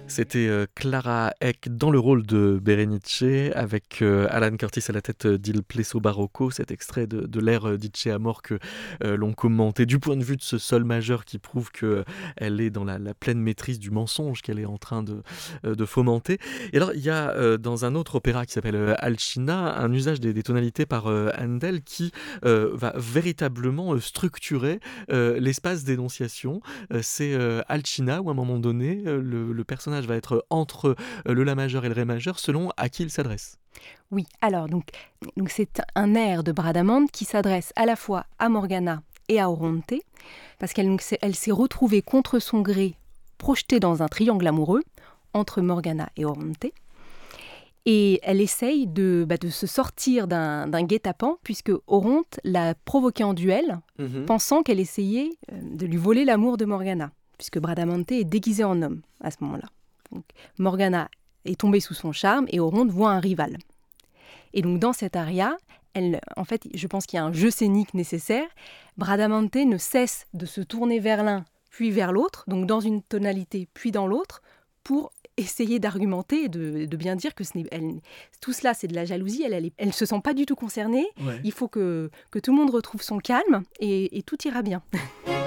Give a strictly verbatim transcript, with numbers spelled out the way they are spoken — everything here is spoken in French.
C'était euh, Clara Eck dans le rôle de Berenice, avec euh, Alan Curtis à la tête d'Il Plesso Barocco, cet extrait de, de l'air d'Itche Amor que euh, l'on commentait du point de vue de ce sol majeur qui prouve qu'elle est dans la, la pleine maîtrise du mensonge qu'elle est en train de, euh, de fomenter. Et alors, il y a euh, dans un autre opéra qui s'appelle euh, Alcina, un usage des, des tonalités par euh, Handel qui euh, va véritablement euh, structurer euh, l'espace d'énonciation. Euh, c'est euh, Alcina où à un moment donné, euh, le, le personnage va être entre euh, le La majeur et le Ré majeur selon à qui il s'adresse. Oui, alors donc, donc c'est un air de Bradamante qui s'adresse à la fois à Morgana et à Oronte, parce qu'elle donc, s'est- elle s'est retrouvée contre son gré, projetée dans un triangle amoureux entre Morgana et Oronte. Et elle essaye de, bah, de se sortir d'un, d'un guet-apens, puisque Oronte l'a provoquée en duel, Mhm. pensant qu'elle essayait euh, de lui voler l'amour de Morgana, puisque Bradamante est déguisée en homme à ce moment-là. Donc, Morgana est tombée sous son charme et Oronte voit un rival. Et donc dans cet aria, elle, en fait, je pense qu'il y a un jeu scénique nécessaire. Bradamante ne cesse de se tourner vers l'un puis vers l'autre, donc dans une tonalité puis dans l'autre, pour essayer d'argumenter et de, de bien dire que ce n'est, elle, tout cela c'est de la jalousie, elle ne se sent pas du tout concernée, Ouais. il faut que, que tout le monde retrouve son calme et, et tout ira bien.